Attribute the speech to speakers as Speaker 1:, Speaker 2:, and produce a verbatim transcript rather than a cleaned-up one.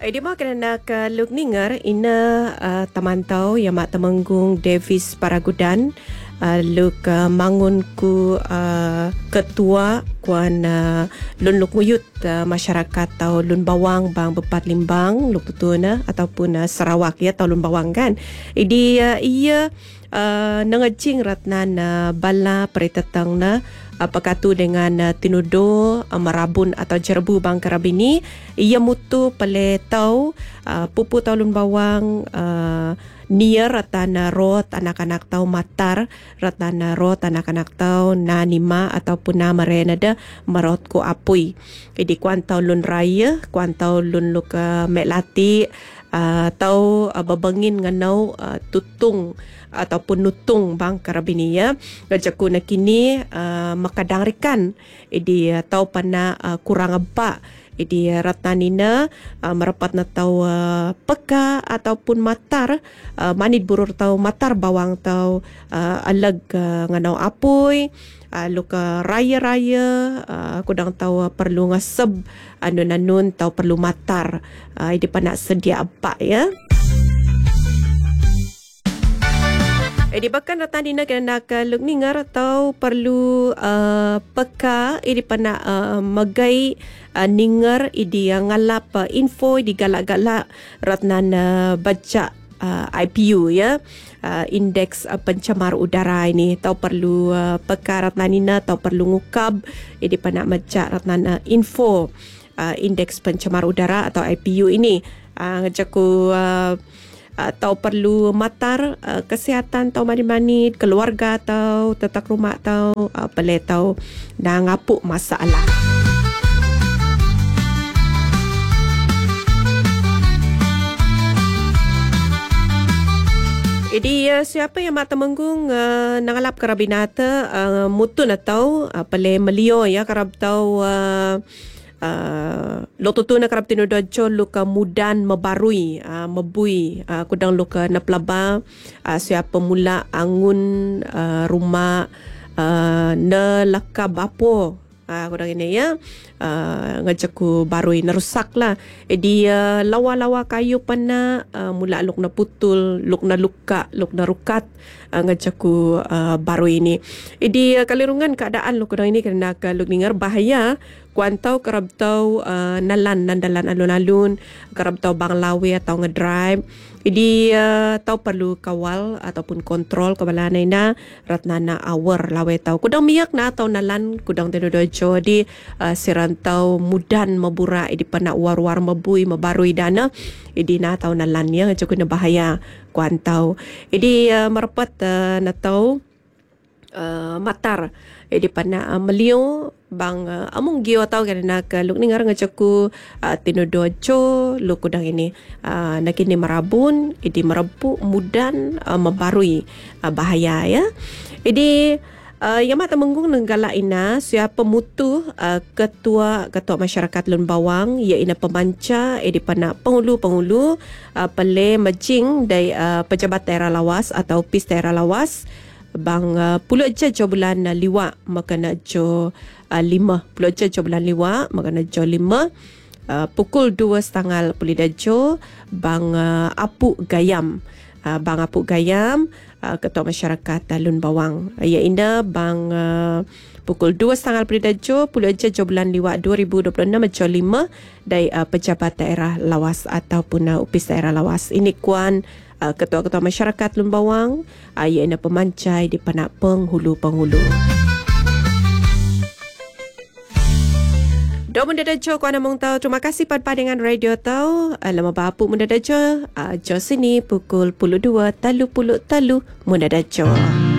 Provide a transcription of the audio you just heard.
Speaker 1: Di mana kerana ke lugninger ina uh, tamantau yang mak temenggung Davis Paragudan uh, luk uh, mangun ku uh, ketua kuan uh, lun luk nguyut uh, masyarakat tau lun bawang bang bepat limbang luk tutuna ataupun uh, Sarawak ya tau lun bawang kan. Idi uh, ia uh, nangajing ratnan uh, bala peritetang na Uh, pekatu dengan uh, tinudo uh, merabun atau jerbu bang karabini ia mutu pale tau uh, pupu taulun bawang uh, nier ratana rot anak-anak tau matar ratana rot anak-anak tau na nima ataupun na merenada merot ko apui idi kuan taulun raya kuan taulun luk uh, melati uh, tau uh, babengin nganau uh, tutung ataupun nutung bang karabini ya ngajaku nak kini uh, makadangrikan idi uh, tau pana uh, kurang aba idi uh, ratnanina uh, merapat na tau uh, peka ataupun matar uh, manid burur tau matar bawang tau uh, alag uh, nganau apui uh, luka raya-raya uh, kudang tau uh, perlu ngaseb anun-anun tau perlu matar uh, idi pana sedia aba ya. Idi bahkan ratna dina kena ke lugninger atau perlu uh, peka idi pana uh, magai uh, ninger idi uh, ngalap uh, info idi galak-galak ratna uh, baca uh, I P U ya uh, indeks uh, pencemar udara ini tau perlu uh, peka ratna dina tau perlu ngukab idi pana baca ratna uh, info uh, indeks pencemar udara atau I P U ini uh, ngajaku uh, atau perlu matar uh, kesihatan atau mani-mani keluarga atau tetak rumah atau uh, pelai atau dah ngapuk masalah. Jadi uh, siapa yang mak temenggung uh, nangalap karabinata uh, mutun atau uh, pelai melio ya karab tau uh, Uh, lo tu na karab tinudo jo luka mudan mebarui uh, mebui uh, kudang luka na pelaba uh, siapa mula angun uh, rumah uh, na lakab apo uh, kudang ini ya uh, ngajaku barui narusak lah jadi uh, lawa-lawa kayu pana uh, mula luk na putul luk na luka luk na rukat uh, ngajaku uh, barui ini jadi uh, kalirungan keadaan luk kudang ini kerana ke luk dengar bahaya kuan tau kerab tau uh, nalan nandalan alun-alun kerab tau bang lawe atau ngedrive jadi uh, tau perlu kawal ataupun kontrol kebalanai na ratnana awar lawe tau kudang miyak na atau nalan kudang tenudojo di uh, sirantau mudan mabura idi pana war-war mabui mabarui dana idi na tau nalan ya ngajuk na bahaya kuan tau idi uh, merapat uh, na tau uh, matar idi pana uh, melio bang uh, among gio tau kerana ke luk ningar ngajaku uh, tinudojo luk kudang ini uh, nakini marabun idi merabu mudan uh, mabarui uh, bahaya ya idi uh, yang mak temenggung nenggala ina siapa mutu uh, ketua ketua masyarakat lun bawang ia ina pemanca idi pana penghulu-penghulu uh, pele majing dari uh, pejabat daerah lawas atau pis daerah lawas bang uh, puluh je jo bulan uh, liwa makana jo uh, lima puluh je jo bulan liwa makana jo lima uh, pukul dua setengah pulih dajo bang uh, Apu Gayam uh, bang Apu Gayam uh, ketua masyarakat uh, lun bawang uh, ia inda bang uh, pukul dua setengah pulih dajo puluh je jo bulan liwa dua ribu dua puluh enam jo lima dari uh, pejabat daerah lawas ataupun uh, upis daerah lawas ini kuan Uh, ketua-ketua masyarakat lun bawang uh, iaitu pemancai di panak penghulu-penghulu. Do munda dajo kuana mong tau terima kasih pada dengan radio tau uh, lama bapu munda dajo uh, jo sini pukul puluh dua talu puluh talu munda dajo.